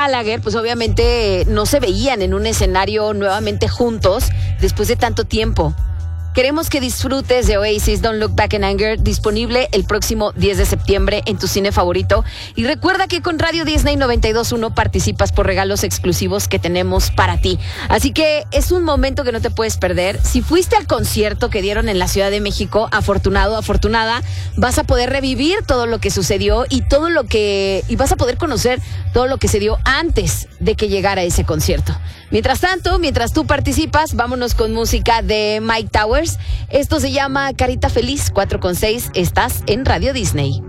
Gallagher, pues obviamente no se veían en un escenario nuevamente juntos después de tanto tiempo. Queremos que disfrutes de Oasis, Don't Look Back in Anger, disponible el próximo 10 de septiembre en tu cine favorito. Y recuerda que con Radio Disney 92.1 participas por regalos exclusivos que tenemos para ti. Así que es un momento que no te puedes perder. Si fuiste al concierto que dieron en la Ciudad de México, afortunado, afortunada, vas a poder revivir todo lo que sucedió y vas a poder conocer todo lo que se dio antes de que llegara ese concierto. Mientras tanto, mientras tú participas, vámonos con música de Mike Towers. Esto se llama Carita Feliz, 4:6. Estás en Radio Disney.